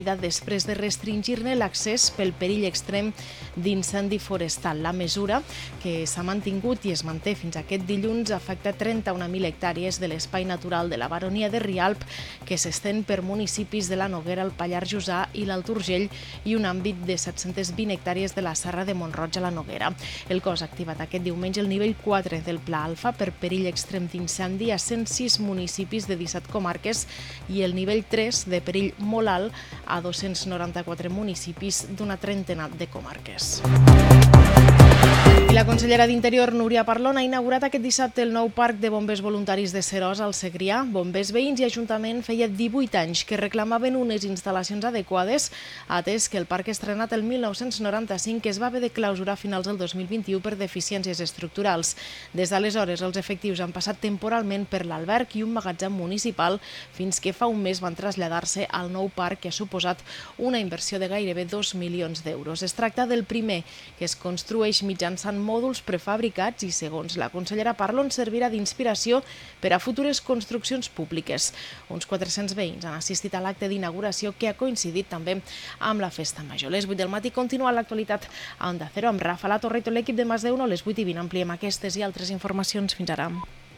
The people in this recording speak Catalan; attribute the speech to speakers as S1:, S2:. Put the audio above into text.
S1: després de restringir-ne l'accés pel perill extrem d'incendi forestal. La mesura, que s'ha mantingut i es manté fins aquest dilluns, afecta 31.000 hectàrees de l'espai natural de la Baronia de Rialp, que s'estén per municipis de la Noguera, el Pallars Jussà i l'Alt Urgell, i un àmbit de 720 hectàrees de la Serra de Mont-roig a la Noguera. El cos ha activat aquest diumenge el nivell 4 del Pla Alfa per perill extrem d'incendi a 106 municipis de 17 comarques i el nivell 3 de perill molt alt a 294 municipis d'una trentena de comarques. I la consellera d'Interior, Núria Parlon, ha inaugurat aquest dissabte el nou parc de bombers voluntaris de Seròs al Segrià. Bombers, veïns i Ajuntament feia 18 anys que reclamaven unes instal·lacions adequades, atès que el parc estrenat el 1995 es va haver de clausurar a finals del 2021 per deficiències estructurals. Des d'aleshores, els efectius han passat temporalment per l'alberg i un magatzem municipal fins que fa un mes van traslladar-se al nou parc, que ha suposat una inversió de gairebé 2 milions d'euros. Es tracta del primer, que es construeix mitjançant mòduls prefabricats i, segons la consellera Parlon, servirà d'inspiració per a futures construccions públiques. Uns 400 veïns han assistit a l'acte d'inauguració, que ha coincidit també amb la festa major. A les 8 del matí continua l'actualitat a Onda Cero amb Rafa La Torre i tot l'equip de Mas de Uno. A les 8:20 ampliem aquestes i altres informacions. Fins ara.